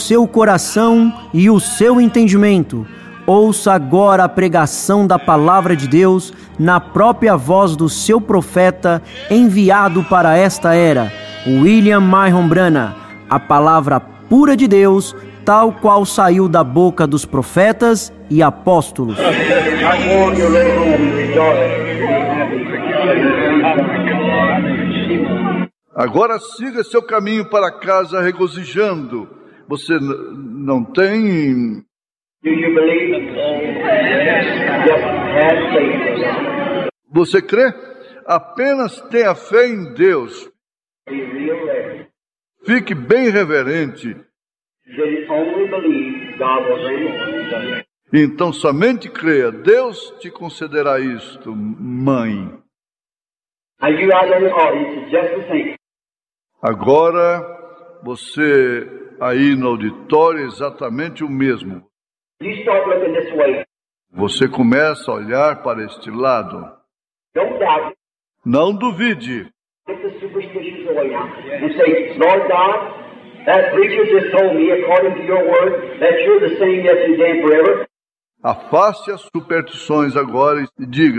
seu coração e o seu entendimento. Ouça agora a pregação da Palavra de Deus na própria voz do seu profeta enviado para esta era, William Marion Branham, a palavra pura de Deus, tal qual saiu da boca dos profetas e apóstolos. Agora siga seu caminho para casa regozijando. Você não tem... Você crê? Apenas tenha fé em Deus. Fique bem reverente. Então somente creia. Deus te concederá isto, mãe. Agora você aí no auditório é exatamente o mesmo. Você começa a olhar para este lado. Não duvide. Afaste as superstições agora e diga: